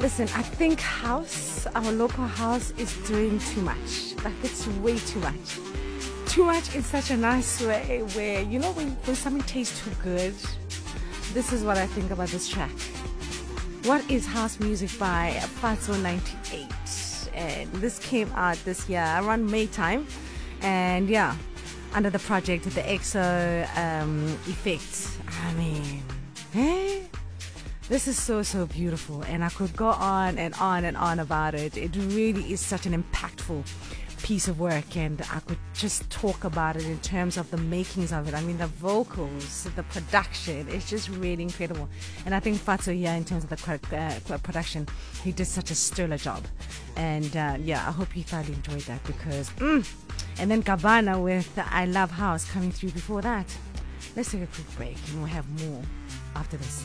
Listen, I think our local house is doing too much. Like, it's way too much. Too much in such a nice way where, when something tastes too good, this is what I think about this track. What is house music by Fatso 98? And this came out this year around May time. And yeah, under the project, the EXO effect. I mean, this is so beautiful, and I could go on and on and on about it. It really is such an impactful piece of work, and I could just talk about it in terms of the makings of it. I mean, the vocals, the production, it's just really incredible. And I think Fatso here, in terms of the production, he did such a sterling job. And I hope you thoroughly enjoyed that, because and then Gabbana with I Love House coming through before that. Let's take a quick break, and we'll have more after this.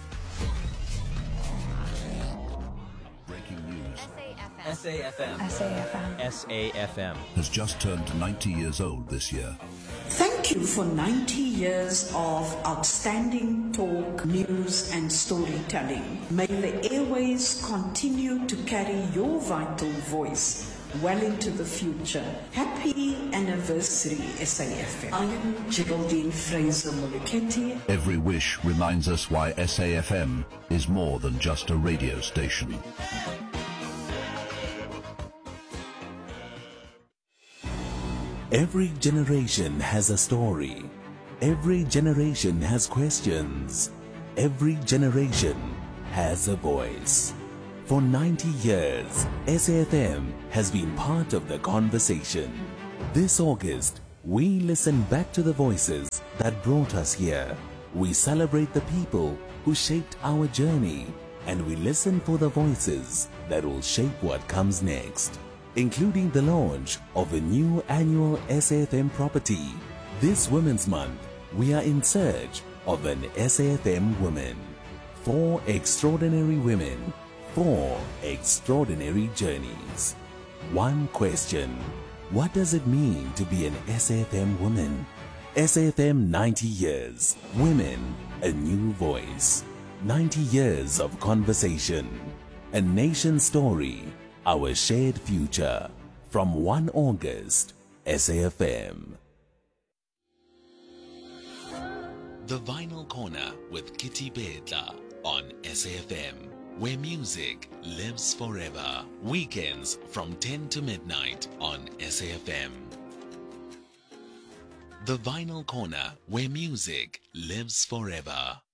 Breaking news. SAFM. SAFM. SAFM. Has just turned 90 years old this year. Thank you for 90 years of outstanding talk, news and storytelling. May the airways continue to carry your vital voice well into the future. Happy anniversary, SAFM. I am Geraldine Fraser Moleketi. Every wish reminds us why SAFM is more than just a radio station. Every generation has a story. Every generation has questions. Every generation has a voice. For 90 years, SAFM has been part of the conversation. This August, we listen back to the voices that brought us here. We celebrate the people who shaped our journey, and we listen for the voices that will shape what comes next, including the launch of a new annual SAFM property. This Women's Month, we are in search of an SAFM woman. 4 extraordinary women, 4 extraordinary journeys. One question: what does it mean to be an SAFM woman? SAFM 90 years. Women, a new voice. 90 years of conversation. A nation story. Our shared future. From 1 August, SAFM. The Vinyl Corner with Kitty Bedla on SAFM, where music lives forever. Weekends from 10 to midnight on SAFM. The Vinyl Corner, where music lives forever.